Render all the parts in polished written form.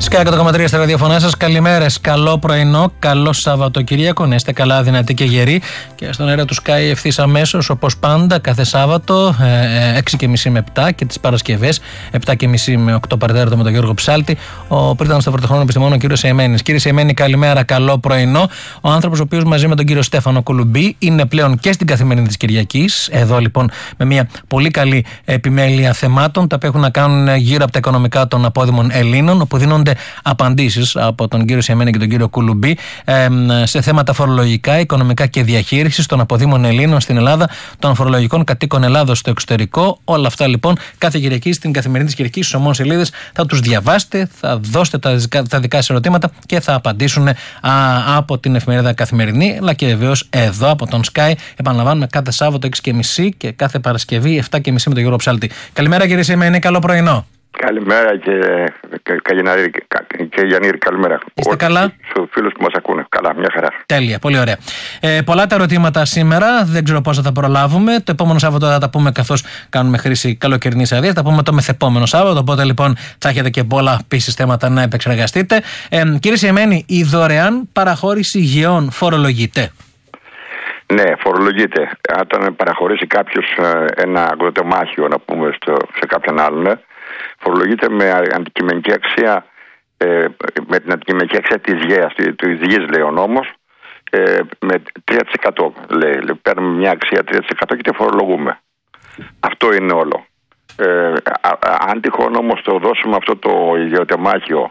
Sky 100,3 στα ραδιοφωνά σας. Καλημέρες, καλό πρωινό, καλό Σαββατοκύριακο. Να είστε καλά, δυνατοί και γεροί. Και στον αέρα του Sky ευθύς αμέσως, όπως πάντα, κάθε Σάββατο 6.30 με 7 και τις Παρασκευές 7.30 με 8 παρατέταρτο με τον Γιώργο Ψάλτη. Ο πρίτανος του Πρωτοχρόνου Επιστημόνων, ο κύριος Σεϊμένης. Κύριε Σεϊμένη, καλημέρα, καλό πρωινό. Ο άνθρωπος ο οποίος μαζί με τον κύριο Στέφανο Κουλουμπή είναι πλέον και στην Καθημερινή της Κυριακής. Εδώ λοιπόν με μια πολύ καλή επιμέλεια θεμάτων, τα οποία έχουν να κάνουν γύρω από τα οικονομικά των απόδημων Ελλήνων, όπου δίνονται απαντήσεις από τον κύριο Σεϊμένη και τον κύριο Κουλουμπή σε θέματα φορολογικά, οικονομικά και διαχείρισης των αποδήμων Ελλήνων στην Ελλάδα, των φορολογικών κατοίκων Ελλάδος στο εξωτερικό. Όλα αυτά λοιπόν κάθε Κυριακή στην Καθημερινή της Κυριακής, στους ομόνους σελίδες, θα τους διαβάσετε, θα δώσετε τα δικά σας ερωτήματα και θα απαντήσουν από την εφημερίδα Καθημερινή, αλλά και βεβαίως εδώ από τον Sky. Επαναλαμβάνουμε κάθε Σάββατο 6.30 και κάθε Παρασκευή 7.30 με τον Γιώργο Ψάλτη. Καλημέρα κύριε Σεϊμένη, καλό πρωινό. Καλημέρα και Γιάννη, καλημέρα. Είστε καλά? Στους φίλους που μας ακούνε. Καλά, μια χαρά. Τέλεια, πολύ ωραία. Πολλά τα ερωτήματα σήμερα, δεν ξέρω πόσα θα προλάβουμε. Το επόμενο Σάββατο θα τα πούμε καθώς κάνουμε χρήση καλοκαιρινής αδείας. Θα πούμε το μεθεπόμενο Σάββατο, οπότε λοιπόν θα έχετε και πολλά επίσης θέματα να επεξεργαστείτε. Κύριε Σεϊμένη, η δωρεάν παραχώρηση γεών φορολογείται? Ναι, φορολογείται. Όταν παραχωρήσει κάποιος ένα αγροτεμάχιο, να πούμε, σε κάποιον άλλον, φορολογείται με αντικειμενική αξία, με την αντικειμενική αξία της γης, λέει ο νόμος, με 3%. Λέει. Παίρνουμε μια αξία 3% και τη φορολογούμε. Αυτό είναι όλο. Αν τυχόν όμως το δώσουμε αυτό το γεωτεμάχιο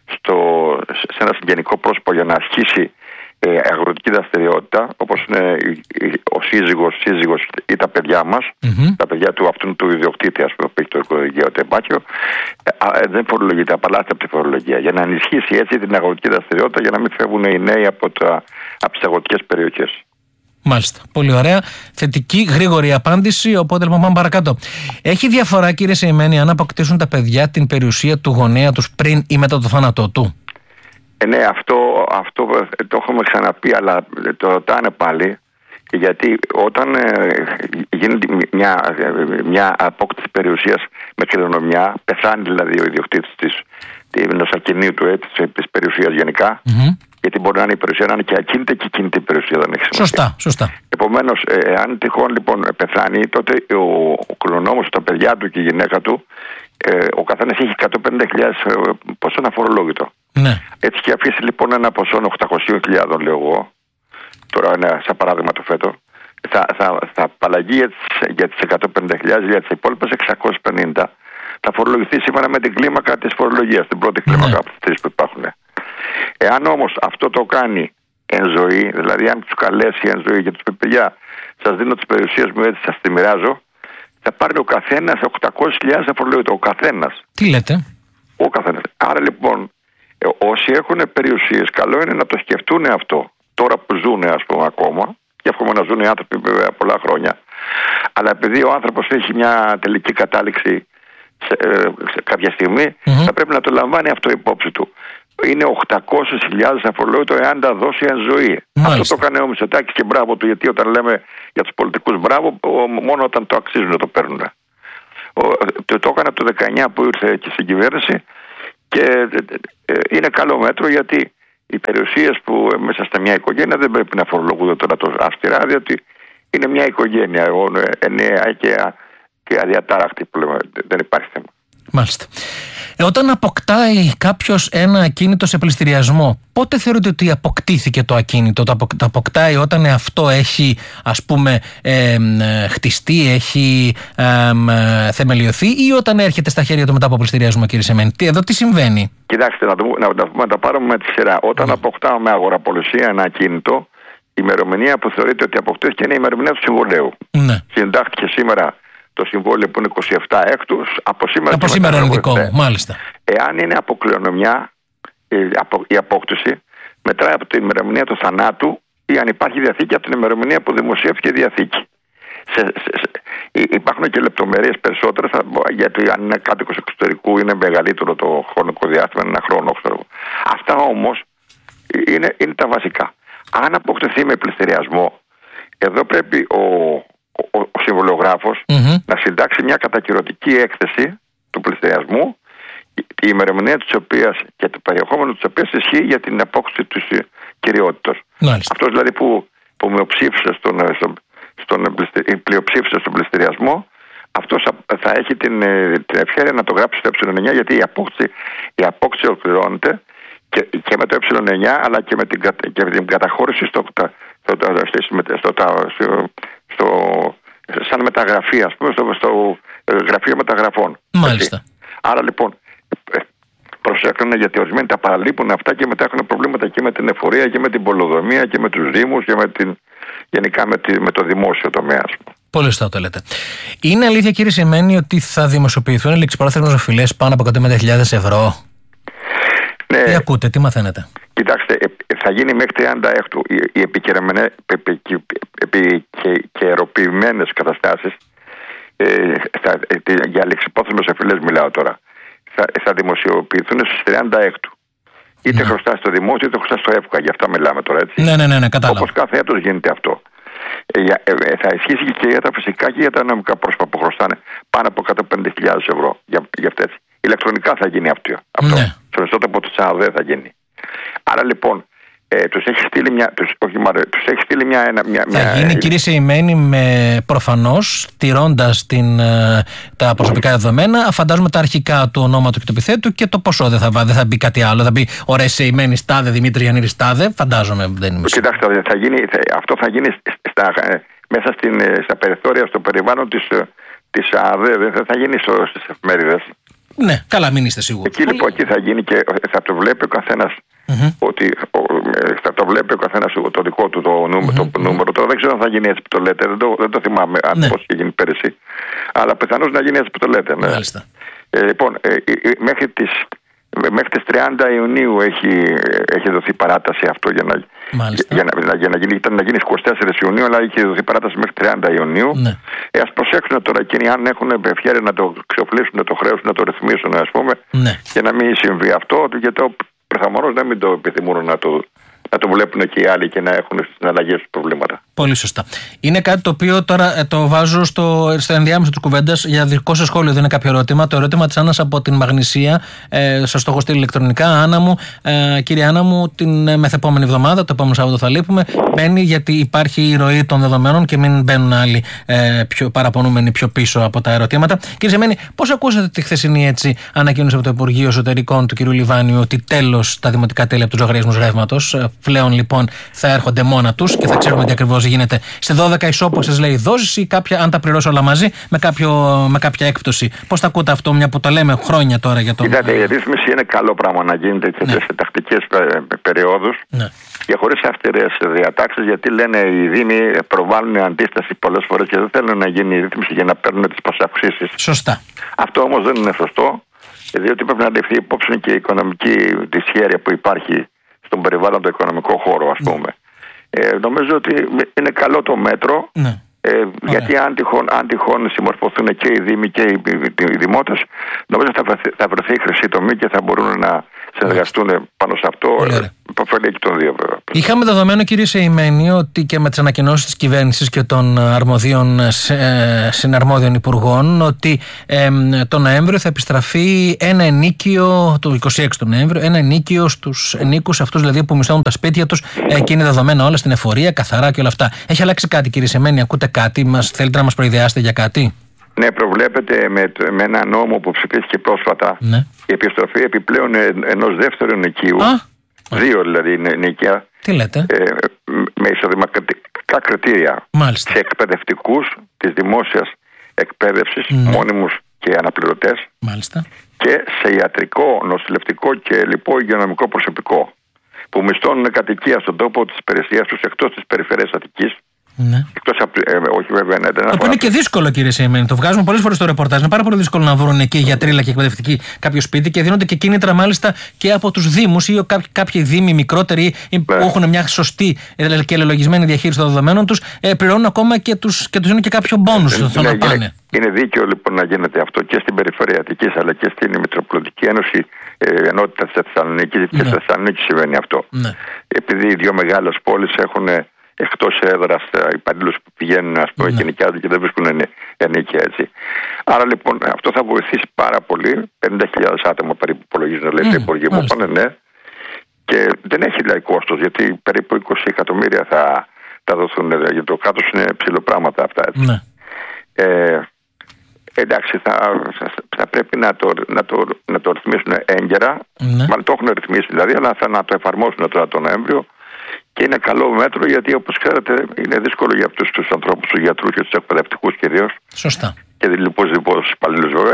σε ένα συγγενικό πρόσωπο για να ασκήσει αγροτική δραστηριότητα, όπως είναι ο σύζυγος ή τα παιδιά μας, τα παιδιά του αυτού του ιδιοκτήτη, ας πούμε, που έχει το γεωτεμάχιο, δεν φορολογείται, απαλλάσσεται από τη φορολογία, για να ενισχύσει έτσι την αγροτική δραστηριότητα, για να μην φεύγουν οι νέοι από τις αγροτικές περιοχές. Μάλιστα. Πολύ ωραία. Θετική, γρήγορη απάντηση. Οπότε λοιπόν πάμε παρακάτω. Έχει διαφορά, κύριε Σεϊμένη, αν αποκτήσουν τα παιδιά την περιουσία του γονέα τους πριν ή μετά το θάνατό του? Ναι, αυτό το έχουμε ξαναπεί, αλλά το ρωτάνε πάλι, γιατί όταν γίνεται μια απόκτηση περιουσίας με κληρονομιά, πεθάνει δηλαδή ο ιδιοκτήτης ενός ακινήτου του, της περιουσίας γενικά, γιατί μπορεί να είναι η περιουσία να είναι και ακίνητη και κινητή περιουσία, δεν έχει σημασία. Σωστά. Επομένως, αν τυχόν λοιπόν πεθάνει, τότε ο κληρονόμος, τα παιδιά του και η γυναίκα του, ο καθένας έχει 150.000 ποσό αφορολόγητο. Ναι. Έτσι και αφήσει λοιπόν ένα ποσό 800.000, λέω εγώ, τώρα είναι σαν παράδειγμα το φέτο, θα απαλλαγεί για τις 150.000, για τις υπόλοιπες 650 θα φορολογηθεί σήμερα με την κλίμακα της φορολογίας, την πρώτη κλίμακα από τις τρεις που υπάρχουν. Εάν όμως αυτό το κάνει εν ζωή, δηλαδή αν τους καλέσει εν ζωή και τους πει παιδιά, σας δίνω τις περιουσίες μου, έτσι σας τη μοιράζω, θα πάρει ο καθένας 800.000 αφορολόγητο. Ο καθένας. Τι λέτε? Ο καθένας. Άρα λοιπόν, όσοι έχουν περιουσίες, καλό είναι να το σκεφτούν αυτό. Τώρα που ζουν, ας πούμε, ακόμα, και εύχομαι να ζουν οι άνθρωποι βέβαια πολλά χρόνια. Αλλά επειδή ο άνθρωπος έχει μια τελική κατάληξη σε κάποια στιγμή, θα πρέπει να το λαμβάνει αυτό υπόψη του. Είναι 800.000 αφορολόγητο εάν τα δώσει εν ζωή. Μάλιστα. Αυτό το έκανε ο Μητσοτάκης και μπράβο του, γιατί όταν λέμε για τους πολιτικούς μπράβο, μόνο όταν το αξίζουν το παίρνουν. Το έκανε από το 19 που ήρθε και στην κυβέρνηση και είναι καλό μέτρο, γιατί οι περιουσίες που μέσα στα μια οικογένεια δεν πρέπει να φορολογούνται τώρα τόσο αυστηρά, διότι είναι μια οικογένεια ενιαία και αδιατάραχτη που λέμε, δεν υπάρχει θέμα. Μάλιστα. Όταν αποκτάει κάποιος ένα ακίνητο σε πληστηριασμό, πότε θεωρείτε ότι αποκτήθηκε το ακίνητο? Το αποκτάει όταν αυτό έχει, ας πούμε, χτιστεί, έχει θεμελιωθεί, ή όταν έρχεται στα χέρια του μετά από πληστηριασμό, κύριε Σεϊμένη? Εδώ τι συμβαίνει? Κοιτάξτε, να τα πάρουμε με τη σειρά. Όταν αποκτάω με αγοραπολισία ένα ακίνητο, η ημερομηνία που θεωρείται ότι αποκτήθηκε είναι η ημερομηνία του συμβολέου. Ναι. Συντάχθηκε σήμερα το συμβόλαιο που είναι 27 έκτους, από σήμερα είναι δικό μου, μάλιστα. Εάν είναι από κληρονομιά η απόκτηση, μετράει από την ημερομηνία του θανάτου, ή αν υπάρχει διαθήκη από την ημερομηνία που δημοσιεύτηκε η διαθήκη. Υπάρχουν και λεπτομέρειες περισσότερες, γιατί αν είναι κάτοικος εξωτερικού είναι μεγαλύτερο το χρονικό διάστημα, είναι ένα χρόνο. Αυτά όμως είναι τα βασικά. Αν αποκτηθεί με πληστηριασμό, εδώ πρέπει ο συμβολογράφος να συντάξει μια κατακυρωτική έκθεση του πληστηριασμού η ημερομηνία της οποίας και το περιεχόμενο της οποίας ισχύει για την απόκτηση της κυριότητας. Αυτός δηλαδή που μειοψήφισε η πλειοψήφισε στον πληστηριασμό, αυτός θα έχει την ευχέρεια να το γράψει στο ε9, γιατί η απόκτηση ολοκληρώνεται και με το ε9, αλλά και με την καταχώρηση σαν μεταγραφή, ας πούμε, στο γραφείο μεταγραφών. Μάλιστα. Άρα λοιπόν προσέχουν, γιατί ορισμένοι τα παραλείπουν αυτά και μετά έχουν προβλήματα και με την εφορία και με την πολεοδομία και με τους δήμους και γενικά με το δημόσιο τομέα. Πολύ σωστά το λέτε. Είναι αλήθεια, κύριε Σεϊμένη, ότι θα δημοσιοποιηθούν ληξιπρόθεσμες οφειλές πάνω από 150.000 ευρώ? Ναι. Τι ακούτε, τι μαθαίνετε? Κοιτάξτε, θα γίνει μέχρι 36 οι επικαιροποιημένες καταστάσεις, για ληξιπρόθεσμες οφειλές μιλάω τώρα, θα δημοσιοποιηθούν στις 36. Είτε χρωστά στο δημόσιο είτε χρωστά στο ΕΦΚΑ, γι' αυτά μιλάμε τώρα, έτσι. Ναι, κατάλαβα. Όπως κάθε έτος γίνεται αυτό. Θα ισχύσει και για τα φυσικά και για τα νομικά πρόσωπα που χρωστάνε πάνω από 150.000 ευρώ για αυτές. Ηλεκτρονικά θα γίνει αυτό. Ναι. Στο ιστότοπο του ΑΔΕ θα γίνει. Άρα λοιπόν τους έχει στείλει μια. Θα γίνει, κύριε Σεϊμένη, προφανώς τηρώντας τα προσωπικά δεδομένα, φαντάζομαι τα αρχικά του ονόματος και του επιθέτου και το ποσό. Δεν θα μπει κάτι άλλο. Θα μπει ωραία Σεϊμένη Στάδε, Δημήτρη Γιαννήρη Στάδε. Φαντάζομαι, δεν είμαι. Κοιτάξτε, αυτό θα γίνει μέσα στα περιθώρια, στο περιβάλλον της ΑΔΕ. Δεν θα γίνει στις εφημερίδες. Ναι, καλά, μην είστε σίγουροι. Εκεί θα γίνει και θα το βλέπει ο καθένας. Ότι θα το βλέπει ο καθένας το δικό του το νούμερο. Τώρα δεν ξέρω αν θα γίνει έτσι που το λέτε. Δεν το θυμάμαι πώς είχε γίνει πέρυσι. Αλλά πιθανώς να γίνει έτσι που το λέτε. Ναι. Λοιπόν, μέχρι τις 30 Ιουνίου έχει δοθεί παράταση αυτό για να γίνει στις 24 Ιουνίου, αλλά έχει δοθεί παράταση μέχρι 30 Ιουνίου. Ας προσέξουν τώρα εκείνοι αν έχουν ευχέρεια να το ξεοφλήσουν το χρέος, να το ρυθμίσουν, ας πούμε, και να μην συμβεί αυτό, γιατί πιθανώς να μην το επιθυμούν να το βλέπουν και οι άλλοι και να έχουν στις συναλλαγές τους προβλήματα. Πολύ σωστά. Είναι κάτι το οποίο τώρα το βάζω στο ενδιάμεσο της κουβέντας για δικό σας σχόλιο, δεν είναι κάποιο ερώτημα. Το ερώτημα της Άννας από την Μαγνησία, σας το έχω στείλει ηλεκτρονικά. Άννα μου, κύριε Άννα μου, την μεθεπόμενη εβδομάδα, το επόμενο Σάββατο θα λείπουμε, μπαίνει γιατί υπάρχει η ροή των δεδομένων και μην μπαίνουν άλλοι πιο παραπονούμενοι πιο πίσω από τα ερωτήματα. Κύριε Σεϊμένη, πώς ακούσατε τη χθεσινή ανακοίνωση από το Υπουργείο Εσωτερικών του κ. Λιβάνιου ότι τέλος τα δημοτικά τέλη από τους λογαριασμούς ρεύματος? Πλέον λοιπόν θα έρχονται μόνα τους και θα ξέρουμε τι ακριβώς γίνεται. Σε 12 ισόπωσες, λέει, δόσεις ή αν τα πληρώσω όλα μαζί με κάποια έκπτωση. Πώς τα ακούτε αυτό, μια που το λέμε χρόνια τώρα για το. Κοιτάτε, η ρύθμιση είναι καλό πράγμα να γίνεται και σε τακτικές περιόδους και χωρίς αυστηρές διατάξεις, γιατί λένε οι Δήμοι προβάλλουν αντίσταση πολλές φορές και δεν θέλουν να γίνει η ρύθμιση για να παίρνουν τις προσαυξήσεις. Σωστά. Αυτό όμως δεν είναι σωστό, διότι πρέπει να ληφθεί υπόψη και η οικονομική δυσχέρεια που υπάρχει στον περιβάλλοντο οικονομικό χώρο, ας πούμε. Νομίζω ότι είναι καλό το μέτρο, γιατί αν τυχόν συμμορφωθούν και οι Δήμοι και οι Δημότες, νομίζω θα βρεθεί η χρυσή τομή και θα μπορούν να συνεργαστούν πάνω σε αυτό. Υποφελεί και των δύο, βέβαια. Είχαμε δεδομένο, κύριε Σεϊμένη, ότι και με τις ανακοινώσεις της κυβέρνησης και των συναρμόδιων υπουργών, ότι το Νοέμβριο θα επιστραφεί ένα ενίκιο, το 26 του Νοέμβριο, ένα ενίκιο στους ενίκους αυτούς δηλαδή που μισθώνουν τα σπίτια τους, και είναι δεδομένα όλα στην εφορία, καθαρά και όλα αυτά. Έχει αλλάξει κάτι, κύριε Σεϊμένη? Ακούτε κάτι? Θέλετε να μας προειδεάσετε για κάτι? Ναι, προβλέπεται με ένα νόμο που ψηφίστηκε πρόσφατα η επιστροφή επιπλέον ενός δεύτερου νοικίου. Δύο δηλαδή νοικιά. Τι λέτε? Με εισοδηματικά κριτήρια. Μάλιστα. Σε εκπαιδευτικούς της δημόσιας εκπαίδευσης, μόνιμους και αναπληρωτές. Μάλιστα. Και σε ιατρικό, νοσηλευτικό και λοιπό υγειονομικό προσωπικό που μισθώνουν κατοικία στον τόπο της υπηρεσίας τους εκτός της περιφέρειας Αττικής. Εκτός από. Όχι, βέβαια, ναι, που είναι και δύσκολο, κύριε Σεϊμένη. Το βγάζουμε πολλές φορές στο ρεπορτάζ. Είναι πάρα πολύ δύσκολο να βρουν εκεί γιατρίλα και εκπαιδευτικοί κάποιο σπίτι και δίνονται και κίνητρα μάλιστα και από τους Δήμους ή κάποιοι Δήμοι μικρότεροι που έχουν μια σωστή και ελεγχισμένη διαχείριση των δεδομένων τους, πληρώνουν ακόμα και τους δίνουν και κάποιο μπόνους να πάνε. Είναι δίκαιο λοιπόν να γίνεται αυτό και στην περιφέρεια Αττικής αλλά και στην Μητροπολιτική Ένωση Ενότητα της Θεσσαλονίκης. Και στη Θεσσαλονίκη συμβαίνει αυτό. Επειδή οι δύο μεγάλες πόλεις έχουν εκτός έδρας υπαλλήλους που πηγαίνουν, ας πούμε, και νοικιάζουν και δεν βρίσκουν ενίκεια, έτσι. Άρα λοιπόν αυτό θα βοηθήσει πάρα πολύ. 50.000 άτομα περίπου υπολογίζουν, λέει, τα Υπουργεία μου πάνε, ναι. Και δεν έχει δηλαδή κόστος, γιατί περίπου 20 εκατομμύρια θα δοθούν, γιατί το κράτος είναι ψηλό πράγματα αυτά, έτσι. Ναι. Εντάξει, θα πρέπει να το ρυθμίσουν έγκαιρα. Ναι. Μάλλον το έχουν ρυθμίσει δηλαδή, αλλά θα να το εφαρμόσουν τώρα τον Νοέμβριο. Και είναι καλό μέτρο, γιατί όπως ξέρετε είναι δύσκολο για αυτούς τους ανθρώπους, τους γιατρούς και τους εκπαιδευτικούς κυρίως. Σωστά. Και λοιπούς υπαλλήλους βέβαια,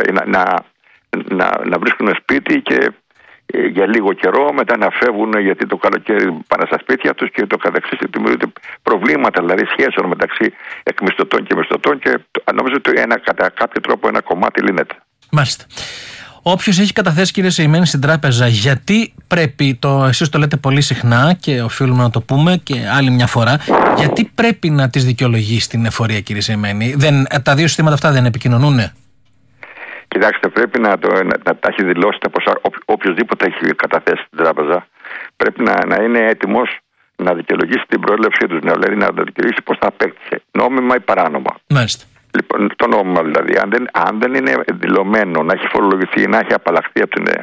να βρίσκουν σπίτι και για λίγο καιρό, μετά να φεύγουν, γιατί το καλοκαίρι πάνε στα σπίτια τους και το καθεξής. Δημιουργούνται προβλήματα δηλαδή σχέσεων μεταξύ εκμισθωτών και μισθωτών, και νομίζω ότι κατά κάποιο τρόπο ένα κομμάτι λύνεται. Μάλιστα. Όποιος έχει καταθέσει, κύριε Σεϊμένη, στην τράπεζα, γιατί πρέπει, εσείς το λέτε πολύ συχνά και οφείλουμε να το πούμε και άλλη μια φορά, γιατί πρέπει να τις δικαιολογήσει την εφορία, κύριε Σεϊμένη? Τα δύο συστήματα αυτά δεν επικοινωνούνε? Κοιτάξτε, πρέπει να τα έχει δηλώσει τα ποσά. Οποιοςδήποτε έχει καταθέσει στην τράπεζα πρέπει να είναι έτοιμος να δικαιολογήσει την προέλευσή τους. Δηλαδή να δικαιολογήσει πώς θα απέκτησε, νόμιμα ή παράνομα. Μάλιστα. Λοιπόν, το νόμιμα δηλαδή, αν δεν είναι δηλωμένο να έχει φορολογηθεί ή να έχει απαλλαχθεί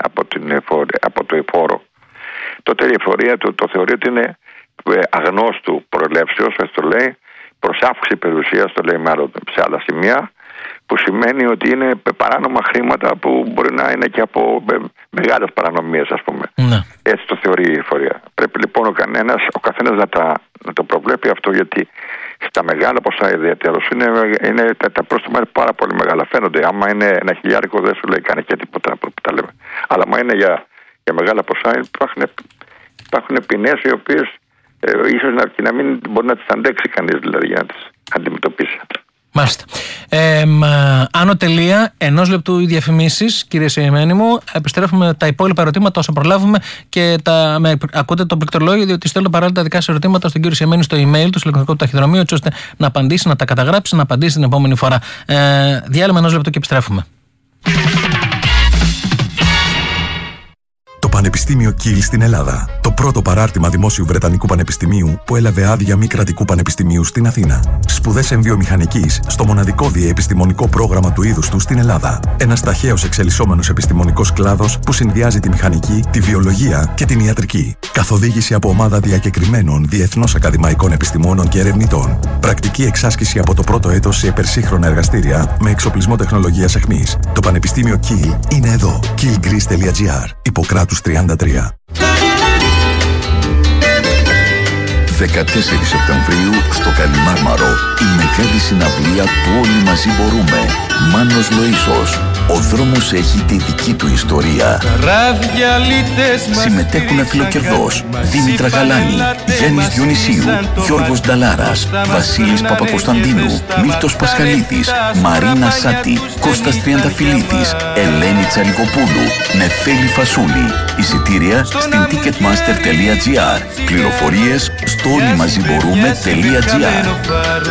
από το εφόρο, τότε η εφορία το θεωρεί ότι είναι αγνώστου προελεύσεως, το λέει, προς αύξηση περιουσίας, το λέει μάλλον σε άλλα σημεία, που σημαίνει ότι είναι παράνομα χρήματα που μπορεί να είναι και από μεγάλες παρανομίες, ας πούμε. Ναι. Έτσι το θεωρεί η εφορία. Πρέπει λοιπόν ο καθένας να το προβλέπει αυτό, γιατί στα μεγάλα ποσά ιδιαίτερως είναι τα πρόστιμα είναι πάρα πολύ μεγάλα. Φαίνονται. Άμα είναι 1.000 δεν σου λέει κανένα και τίποτα που τα λέμε. Αλλά άμα είναι για μεγάλα ποσά υπάρχουν ποινές οι οποίες ίσως να μην μπορεί να τις αντέξει κανείς, δηλαδή, για να τις αντιμετωπίσει. Μάλιστα. Άνω τελεία, 1 λεπτού οι διαφημίσεις, κύριε Σεϊμένη μου. Επιστρέφουμε τα υπόλοιπα ερωτήματα όσο προλάβουμε και ακούτε το πληκτρολόγιο, διότι στέλνω παράλληλα τα δικά σας ερωτήματα στον κύριο Σεϊμένη στο email του, στο ηλεκτρονικό του ταχυδρομείο, έτσι ώστε να απαντήσει, να τα καταγράψει, να απαντήσει την επόμενη φορά. Διάλειμμα 1 λεπτό και επιστρέφουμε. Το Πανεπιστήμιο Kiel στην Ελλάδα. Το πρώτο παράρτημα δημόσιου Βρετανικού Πανεπιστημίου που έλαβε άδεια μη κρατικού πανεπιστημίου στην Αθήνα. Σπουδές εμβιομηχανικής στο μοναδικό διεπιστημονικό πρόγραμμα του είδους του στην Ελλάδα. Ένας ταχαίως εξελισσόμενος επιστημονικός κλάδος που συνδυάζει τη μηχανική, τη βιολογία και την ιατρική. Καθοδήγηση από ομάδα διακεκριμένων διεθνώς ακαδημαϊκών επιστημόνων και ερευνητών. Πρακτική εξάσκηση από το πρώτο έτος σε υπερσύγχρονα εργαστήρια με εξοπλισμό τεχνολογίας αιχμής. Το Πανεπιστήμιο Kiel είναι εδώ. kielgreece.gr. Ιπποκράτους 33. 14 Σεπτεμβρίου στο Καλιμάρμαρο η μεγάλη συναυλία του Όλοι Μαζί Μπορούμε. Μάνος Λοΐσος. Ο δρόμος έχει τη δική του ιστορία. Συμμετέχουν Φιλοκερδός, Δήμητρα Γαλάνη, Γιάννης Διονυσίου, Γιώργος Νταλάρας, Βασίλης Παπακοσταντίνου, Μίλτος Πασχαλίδης, Μαρίνα Σάτη, Κώστας Τριανταφυλλίδης, Ελένη Τσαρικοπούλου, Νεφέλη Φασούλη. Εισιτήρια στην ticketmaster.gr. Πληροφορίες στο όλοιμαζιμπορούμε.gr.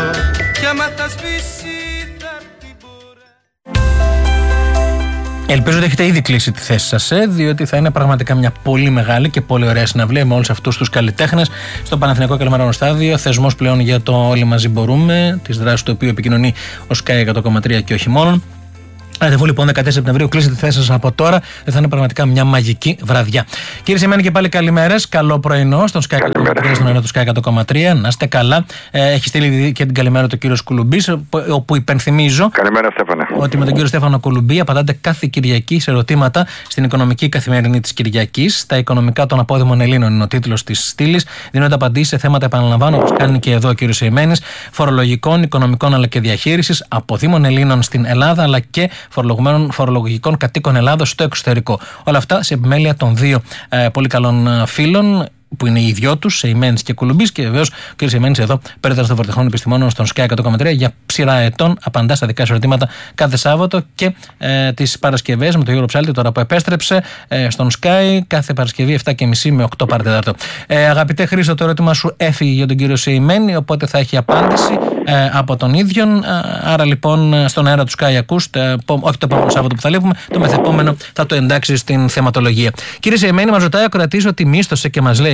Ελπίζω ότι έχετε ήδη κλείσει τη θέση σας, διότι θα είναι πραγματικά μια πολύ μεγάλη και πολύ ωραία συναυλία με όλους αυτούς τους καλλιτέχνες στο Παναθηναϊκό Καλιμαράνο Στάδιο. Θεσμός πλέον για το Όλοι Μαζί Μπορούμε, τις δράσεις του οποίου επικοινωνεί ο Sky 100,3 και όχι μόνο. Ραντεβού λοιπόν 14 Σεπτεμβρίου, κλείσετε τη θέση σας από τώρα. Δεν θα είναι πραγματικά μια μαγική βραδιά. Κύριε Σεϊμένη, και πάλι καλημέρες. Καλό πρωινό στον Sky 100,3, στον αέρα του Sky 100,3. Να είστε καλά. Έχει στείλει και την καλημέρα του κύριο Κουλουμπής, όπου υπενθυμίζω. Καλημέρα, Στέφανε. Ότι με τον κύριο Στέφανο Κουλουμπή απαντάτε κάθε Κυριακή σε ερωτήματα στην Οικονομική Καθημερινή της Κυριακής. Τα οικονομικά των απόδημων Ελλήνων είναι ο τίτλος της στήλης. Δίνονται απαντήσεις σε θέματα, επαναλαμβάνω, όπως κάνει και εδώ ο κύριος Σεϊμένης, φορολογικών, οικονομικών αλλά και διαχείρισης αποδήμων Ελλήνων στην Ελλάδα, αλλά και φορολογικών κατοίκων Ελλάδος στο εξωτερικό. Όλα αυτά σε επιμέλεια των δύο πολύ καλών φίλων, που είναι οι δυο τους, Σεϊμένης και Κουλουμπής, και βεβαίως ο κ. Σεϊμένης εδώ, πέρυσι των Φορτεχνών Επιστημόνων στον Sky 100,3 για ψηρά ετών. Απαντά στα δικά σου ερωτήματα κάθε Σάββατο και τις Παρασκευές με τον Γιώργο Ψάλτη, τώρα που επέστρεψε στον Sky, κάθε Παρασκευή 7.30 με 8 παρατέταρτο. Αγαπητέ Χρήστο, το ερώτημα σου έφυγε για τον κύριο Σεϊμένη, οπότε θα έχει απάντηση από τον ίδιον. Άρα λοιπόν στον αέρα του Sky ακούς, όχι το επόμενο Σάββατο που θα λείπουμε, το μεθεπόμενο θα το εντάξει στην θεματολογία. Κύριε Σεϊμένη, μας ρωτάει ο κρατής ότι μίσθωσε και μας λέει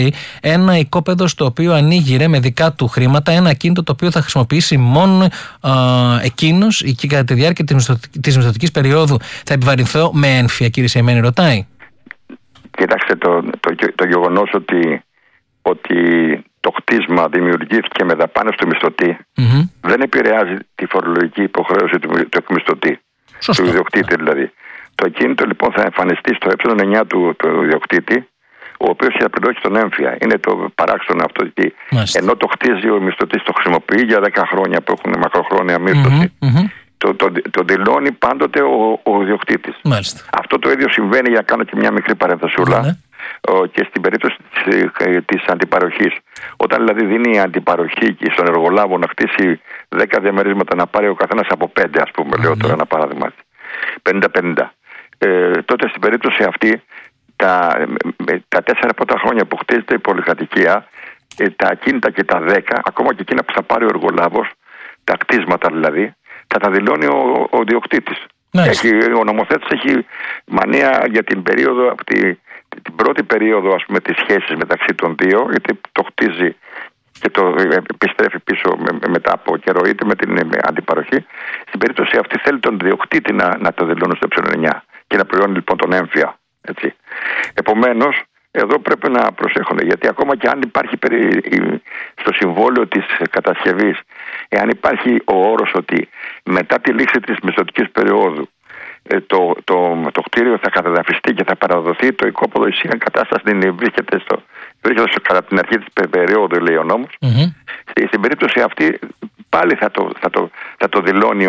λέει, ένα οικόπεδο στο οποίο ανοίγει με δικά του χρήματα ένα ακίνητο το οποίο θα χρησιμοποιήσει μόνο εκείνος και κατά τη διάρκεια της μισθωτικής περίοδου θα επιβαρυνθώ με ένφια, κύριε Σεϊμένη, ρωτάει. Κοιτάξτε, το γεγονός ότι το κτίσμα δημιουργήθηκε με δαπάνες του μισθωτή δεν επηρεάζει τη φορολογική υποχρέωση του εκμισθωτή, του ιδιοκτήτη δηλαδή. Το ακίνητο λοιπόν θα εμφανιστεί στο ε9 του ιδιοκτήτη, ο οποίος θα πληρώσει τον έμφυα. Είναι το παράξενο αυτό, ότι ενώ το χτίζει ο μισθωτής, το χρησιμοποιεί για 10 χρόνια που έχουν μακροχρόνια μίσθωση, το δηλώνει πάντοτε ο ιδιοκτήτης. Αυτό το ίδιο συμβαίνει, για να κάνω και μια μικρή παρένθεσούλα, και στην περίπτωση της αντιπαροχής. Όταν δηλαδή δίνει η αντιπαροχή στον εργολάβο να χτίσει 10 διαμερίσματα, να πάρει ο καθένας από 5, ας πούμε, λέω τώρα ένα παράδειγμα, 50-50. Τότε στην περίπτωση αυτή τα 4 πρώτα χρόνια που χτίζεται η πολυκατοικία, τα ακίνητα και τα 10, ακόμα και εκείνα που θα πάρει ο εργολάβος, τα κτίσματα δηλαδή, θα τα δηλώνει ο ιδιοκτήτης. Ο νομοθέτης έχει μανία για την περίοδο, την πρώτη περίοδο, ας πούμε, της σχέσης μεταξύ των δύο, γιατί το χτίζει και το επιστρέφει πίσω μετά από καιρό, είτε με την αντιπαροχή. Στην περίπτωση αυτή θέλει τον ιδιοκτήτη να το δηλώνει στο ε9 και να πληρώνει λοιπόν τον έμφυα. Έτσι. Επομένως, εδώ πρέπει να προσέχουν, γιατί ακόμα και αν υπάρχει στο συμβόλαιο της κατασκευής, εάν υπάρχει ο όρος ότι μετά τη λήξη της μισθωτικής περίοδου το κτίριο θα καταδαφιστεί και θα παραδοθεί, το οικόπεδο ισχύει κατάσταση βρίσκεται κατά την αρχή της περίοδου, λέει ο νόμος. Στην περίπτωση αυτή πάλι θα το δηλώνει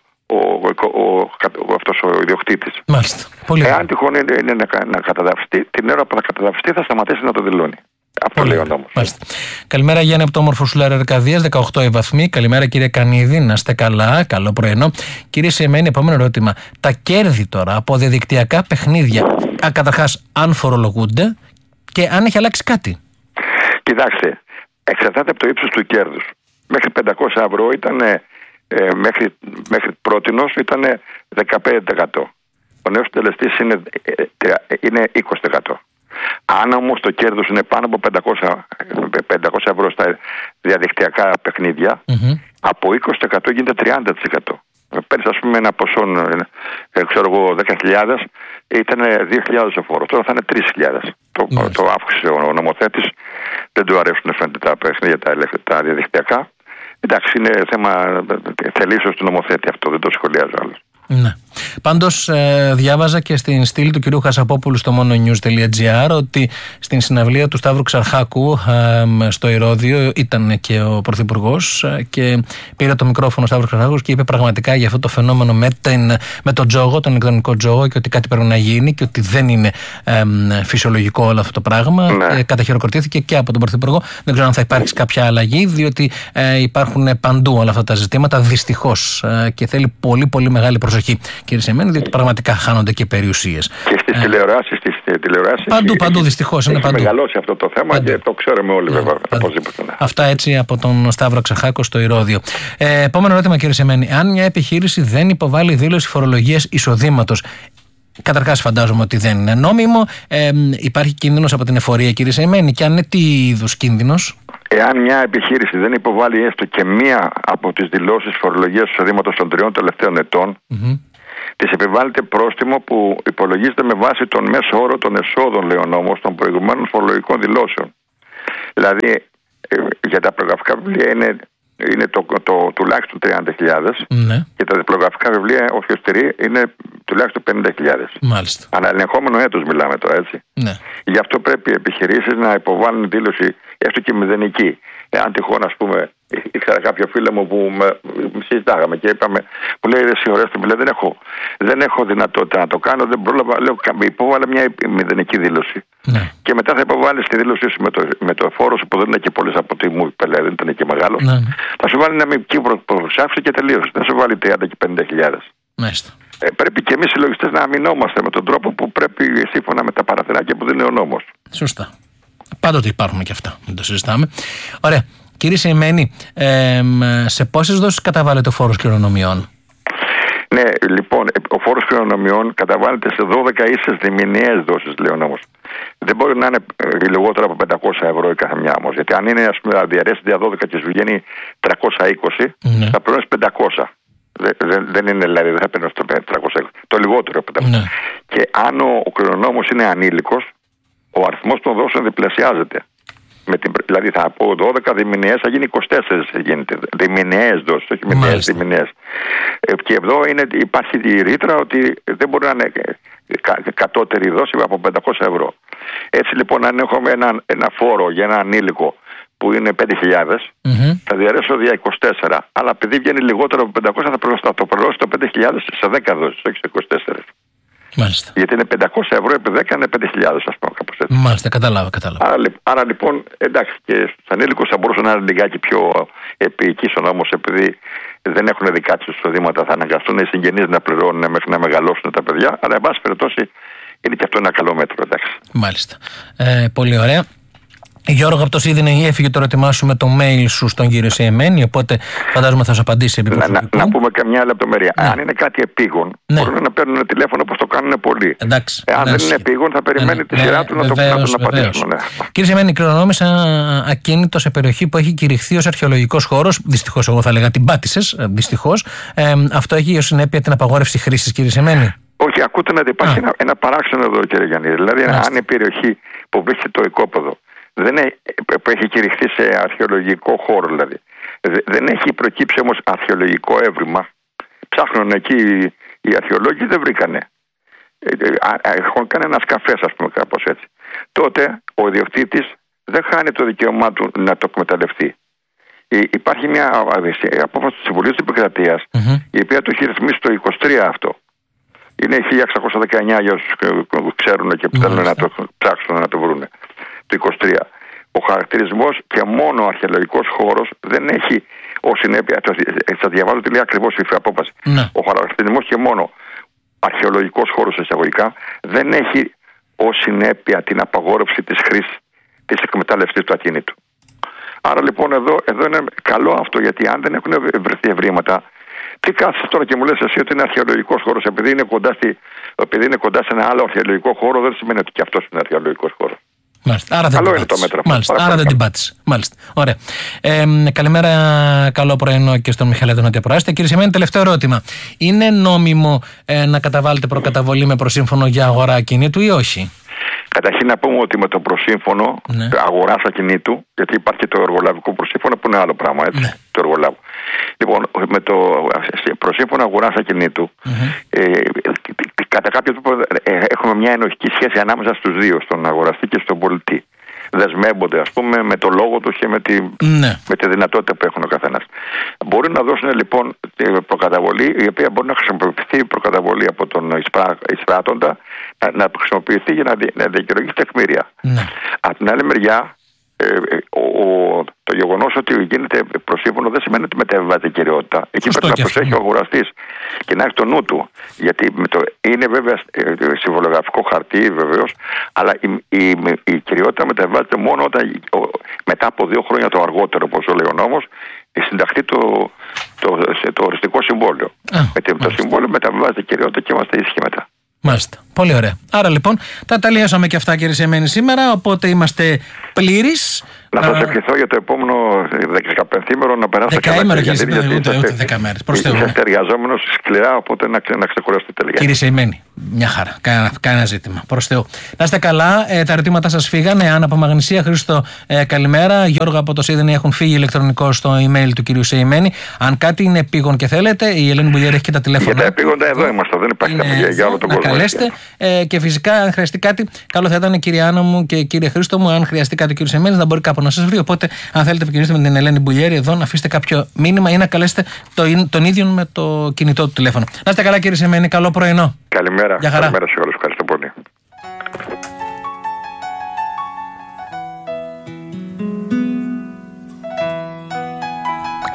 αυτός ο ιδιοκτήτης. Μάλιστα. Εάν τυχόν είναι να καταδαφιστεί, την ώρα που θα καταδαφιστεί θα σταματήσει να το δηλώνει. Αυτό λέει ο νόμος. Καλημέρα, Γιάννη, από το όμορφο Σουλάρι Αρκαδίας, 18 οι βαθμοί. Καλημέρα, κύριε Κανίδη, να είστε καλά. Καλό πρωινό. Κύριε Σεϊμένη, επόμενο ερώτημα. Τα κέρδη τώρα από διαδικτυακά παιχνίδια, καταρχάς, αν φορολογούνται και αν έχει αλλάξει κάτι? Κοιτάξτε, εξαρτάται από το ύψος του κέρδους. Μέχρι 500 ευρώ ήταν. Μέχρι πρότινος ήταν 15%. Ο νέος τελεστής είναι 20%. Αν όμως το κέρδος είναι πάνω από 500 ευρώ στα διαδικτυακά παιχνίδια, από 20% γίνεται 30%. Παίρνεις, ας πούμε, ένα ποσό, ξέρω εγώ, 10.000, ήταν 2.000 ο φόρος, τώρα θα είναι 3.000. Το αύξησε ο νομοθέτης, δεν του αρέσουν φαίνεται τα παιχνίδια τα διαδικτυακά. Εντάξει, είναι θέμα θελήσεως του νομοθέτη αυτό, δεν το σχολιάζω άλλο. Ναι. Πάντως διάβαζα και στην στήλη του κυρίου Χασαπόπουλου στο mononews.gr ότι στην συναυλία του Σταύρου Ξαρχάκου στο Ηρώδειο ήταν και ο Πρωθυπουργός και πήρε το μικρόφωνο ο Σταύρος Ξαρχάκος και είπε πραγματικά για αυτό το φαινόμενο με τον τζόγο, τον ηλεκτρονικό τζόγο, και ότι κάτι πρέπει να γίνει και ότι δεν είναι φυσιολογικό όλο αυτό το πράγμα. Ναι. Καταχειροκροτήθηκε και από τον Πρωθυπουργό. Δεν ξέρω αν θα υπάρξει κάποια αλλαγή, διότι υπάρχουν παντού όλα αυτά τα ζητήματα, δυστυχώς, και θέλει πολύ πολύ μεγάλη προσοχή, κύριε Σεϊμένη, διότι πραγματικά χάνονται και περιουσίες. Και στις τηλεοράσεις. Παντού δυστυχώς. Έχει μεγαλώσει αυτό το θέμα και το ξέρουμε όλοι, βέβαια. Αυτά έτσι από τον Σταύρο Ξαρχάκο στο Ηρώδειο. Επόμενο ερώτημα, κύριε Σεϊμένη. Αν μια επιχείρηση δεν υποβάλει δήλωση φορολογίας εισοδήματος, καταρχάς φαντάζομαι ότι δεν είναι νόμιμο, υπάρχει κίνδυνος από την εφορία, κύριε Σεϊμένη, και αν είναι, τι είδους κίνδυνος? Εάν μια επιχείρηση δεν υποβάλει έστω και μία από τις δηλώσεις φορολογίας εισοδήματος των 3 τελευταίων ετών, της επιβάλλεται πρόστιμο που υπολογίζεται με βάση τον μέσο όρο των εσόδων, λέει ο νόμος, των προηγουμένων φορολογικών δηλώσεων. Δηλαδή, για τα προγραφικά βιβλία είναι το τουλάχιστον 30.000, και τα διπλογραφικά βιβλία, όποιος τηρεί, είναι τουλάχιστον 50.000. Μάλιστα. Αναελεγχόμενο έτος μιλάμε τώρα, έτσι. Ναι. Γι' αυτό πρέπει οι επιχειρήσεις να υποβάλουν δήλωση έστω και μηδενική. Εάν τυχόν, ας πούμε, ήξερα κάποιο φίλο μου που συζητάγαμε και είπαμε, μου λέει, εσύ ωραίστε, δεν έχω δυνατότητα να το κάνω, δεν πρόλαβα, λέω, υποβάλε μια μηδενική δήλωση. Ναι. Και μετά θα υποβάλει τη δήλωσή σου με το φόρο σου, που δεν είναι και πολλές από ό,τι μου είπε, δεν ήταν και μεγάλο. Ναι. Θα σου βάλει ένα μικρή προσάψη και τελείωσε. Δεν σου βάλει 30 και 50.000. Μάλιστα. Πρέπει και εμείς οι λογιστές να αμυνόμαστε με τον τρόπο που πρέπει, σύμφωνα με τα παραθυράκια που δίνει ο νόμος. Σωστά. Πάντοτε υπάρχουν και αυτά, δεν το συζητάμε. Ωραία. Κύριε Σεϊμένη, σε πόσες δόσεις καταβάλλεται ο φόρος κληρονομιών? Ναι, λοιπόν, ο φόρος κληρονομιών καταβάλλεται σε 12 ίσες διμηνιαίες δόσεις, λέει ο νόμος. δεν μπορεί να είναι λιγότερο από 500 ευρώ η καθεμιά όμως. Γιατί αν είναι, ας πούμε, διαρρέσει δια 12 και σου βγαίνει 320, θα πληρώνεις 500. Δεν είναι, δηλαδή, δεν θα παίρνει το 320. Το λιγότερο από 500. Και αν ο κληρονόμος είναι ανήλικος, ο αριθμός των δόσεων διπλασιάζεται. Δηλαδή θα πω 12 διμηνιαίες θα γίνει 24, γίνεται. Διμηνιαίες δόσεις, όχι μηνιαίες, διμηνιαίες. Και εδώ υπάρχει η ρήτρα ότι δεν μπορεί να είναι κατώτερη δόση από 500 ευρώ. Έτσι λοιπόν, αν έχουμε ένα φόρο για ένα ανήλικο που είναι 5.000, θα διαρρέσω δια 24. Αλλά επειδή βγαίνει λιγότερο από 500, θα το πληρώσω το 5.000 σε 10 δόσεις, όχι σε 24. Μάλιστα. Γιατί είναι 500 ευρώ επί 10 είναι 5.000, ας πούμε, κάπως έτσι. Μάλιστα, κατάλαβα. Άρα λοιπόν, εντάξει, και στους ανήλικους θα μπορούσε να είναι λιγάκι πιο επίοικης ο νόμος, επειδή δεν έχουν δικά τους εισοδήματα, θα αναγκαστούν οι συγγενείς να πληρώνουν μέχρι να μεγαλώσουν τα παιδιά. Αλλά εν πάση περιπτώσει είναι και αυτό ένα καλό μέτρο, εντάξει. Μάλιστα. Πολύ ωραία. Γιώργο, από το Σίδνεϊ έφυγε το ερώτημά σου με το mail σου στον κύριο Σιεμένη, οπότε φαντάζομαι θα σου απαντήσει επί προσωπικού. Να πούμε και μια λεπτομέρεια. Αν είναι κάτι επίγον, μπορούν να παίρνουν τηλέφωνο όπως το κάνουν πολλοί. Αν δεν είναι επίγον, θα περιμένει τη σειρά του να το απαντήσουν. Κύριε Σιεμένη, κληρονόμησα ακίνητο σε περιοχή που έχει κηρυχθεί ως αρχαιολογικός χώρος. Δυστυχώς, εγώ θα έλεγα την πάτησες. Δυστυχώς. Αυτό έχει ως συνέπεια την απαγόρευση χρήσης, κύριε Σιεμένη? Όχι, ακούτε να υπάρχει ένα παράξενο εδώ, κύριε Γιάννη. Δηλαδή, αν η περιοχή που βρίσκεται το οικόπεδο που έχει κηρυχθεί σε αρχαιολογικό χώρο, δηλαδή. Δεν έχει προκύψει όμως αρχαιολογικό έβριμα. Ψάχνουν εκεί οι αρχαιολόγοι, δεν βρήκανε. Έχουν κάνει ένα σκαφές, ας πούμε, κάπως έτσι. Τότε ο ιδιοκτήτης δεν χάνει το δικαίωμά του να το εκμεταλλευτεί. Υπάρχει μια απόφαση του Συμβουλίου της Επικρατείας, η οποία το έχει ρυθμίσει το 23 αυτό. Είναι 1619 για όσους ξέρουν και θέλουν να το ψάξουν να το βρουν. Το 23. Ο χαρακτηρισμός και μόνο ο αρχαιολογικός χώρος δεν έχει ως συνέπεια. Θα διαβάζω τι λέει ακριβώς η απόφαση. Ο χαρακτηρισμός και μόνο αρχαιολογικός χώρος εισαγωγικά δεν έχει ως συνέπεια την απαγόρευση της χρήσης της εκμετάλλευσης του ακίνητου. Άρα λοιπόν εδώ είναι καλό αυτό, γιατί αν δεν έχουν βρεθεί ευρήματα, τι κάθεσαι τώρα και μου λες εσύ ότι είναι αρχαιολογικός χώρος, επειδή είναι κοντά σε ένα άλλο αρχαιολογικό χώρο, δεν σημαίνει ότι και αυτός είναι αρχαιολογικός χώρος. Μάλιστα. Άρα δεν καλό είναι το μέτρο. Άρα δεν την πάτησε. Μάλιστα. Ωραία. Καλημέρα, καλό πρωινό και στον Μιχαήλ Νότια Προάστη. Κύριε Σιεμένη, τελευταίο ερώτημα. Είναι νόμιμο να καταβάλλετε προκαταβολή με προσύμφωνο για αγορά ακινήτου ή όχι? Καταρχήν να πούμε ότι με το προσύμφωνο αγοράς ακινήτου, γιατί υπάρχει το εργολαβικό προσύμφωνο που είναι άλλο πράγμα, έτσι, το εργολάβο. Λοιπόν, με το προσύμφωνο αγοράς ακινήτου, κατά κάποιο τρόπο έχουμε μια ενοχική σχέση ανάμεσα στους δύο, στον αγοραστή και στον πολιτή. Δεσμεύονται, ας πούμε, με το λόγο τους και με τη δυνατότητα που έχουν ο καθένας. Μπορεί να δώσουν λοιπόν προκαταβολή, η οποία μπορεί να χρησιμοποιηθεί προκαταβολή από τον εισπράττοντα, να χρησιμοποιηθεί για να δικαιολογήσει τεκμήρια. Από την άλλη μεριά, το γεγονός ότι γίνεται προσύμφωνο δεν σημαίνει ότι μεταβιβάζεται η κυριότητα. Εκεί πρέπει να προσέχει ο αγοραστής και να έχει το νου του. Γιατί είναι βέβαια συμβολογραφικό χαρτί, βεβαίως, αλλά η κυριότητα μεταβιβάζεται μόνο όταν μετά από 2 χρόνια το αργότερο, όπως λέει ο νόμος, συνταχθεί το οριστικό συμβόλαιο. Με το συμβόλαιο μεταβιβάζεται η κυριότητα και είμαστε ήσυχοι μετά. Μάλιστα. Πολύ ωραία. Άρα λοιπόν τα τελειώσαμε και αυτά, κύριε Σιεμένη, σήμερα, οπότε είμαστε πλήρεις. Να σας ευχηθώ για το επόμενο 15ήμερο να περάσετε καλά. Ούτε 10 μέρες. Είστε εργαζόμενος σκληρά, οπότε να ξεκουραστείτε λίγα. Κύριε Σιεμένη, μια χαρά. Κανένα ζήτημα. Προς Θεού. Να είστε καλά. Τα ερωτήματα σας φύγανε. Άννα από Μαγνησία, Χρήστο, καλημέρα. Γιώργο από το Σίδνεϊ, έχουν φύγει ηλεκτρονικό στο email του κυρίου Σιεμένη. Αν κάτι είναι επίγον και θέλετε, η Ελένη Μπουλιέρη έχει και τα τηλέφωνα. Για τα επίγοντα εδώ είμαστε. Δεν υπάρχει καμία για όλο τον κόσμο. Καλέστε. Και φυσικά, αν χρειαστεί κάτι, καλό θα ήταν, κύριε Άννα μου και κύριε Χρήστο μου, αν χρειαστεί κάτι ο κύριο Σιεμένη, να μπορεί κάπου να σας βρει. Οπότε, αν θέλετε, επικοινωνήστε με την Ελένη Μπουλιέρη εδώ, να αφήσετε κάποιο μήνυμα ή να καλέσετε τον ίδιο με το κινητό του τηλέφωνο. Να είστε καλά, κύριε Σιεμένη. Καλό πρωινό. Καλημέρα. Καλημέρα σε όλους. Ευχαριστώ πολύ.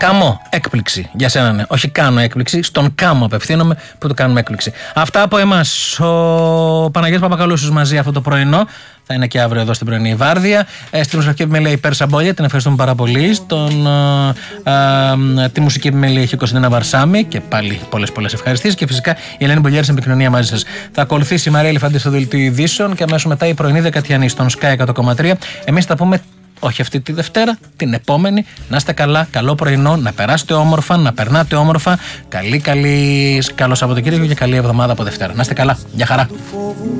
Κάμω έκπληξη. Για σένα ναι. Όχι κάνω έκπληξη. Στον Κάμω απευθύνομαι που του κάνουμε έκπληξη. Αυτά από εμάς. Ο Παναγιώτης Παπακαλούσης μαζί αυτό το πρωινό. Θα είναι και αύριο εδώ στην πρωινή βάρδια. Στη μουσική επιμέλεια η Πέρσα Μπόλια, την ευχαριστούμε πάρα πολύ. Τη μουσική επιμέλεια έχει η Κωνσταντίνα Βαρσάμι και πάλι πολλές ευχαριστήσεις. Και φυσικά η Ελένη Μπολιέρη στην επικοινωνία μαζί σας. Θα ακολουθήσει η Μαρία Ελεφάντη στο δελτίο ειδήσεων και αμέσως μετά η πρωινή Δεκατιανή στον Sky 100,3. Εμείς θα πούμε. Όχι αυτή τη Δευτέρα, την επόμενη. Να είστε καλά, καλό πρωινό, να περάσετε όμορφα, να περνάτε όμορφα. Καλό Σαββατοκύριακο και καλή εβδομάδα από Δευτέρα. Να είστε καλά, για χαρά.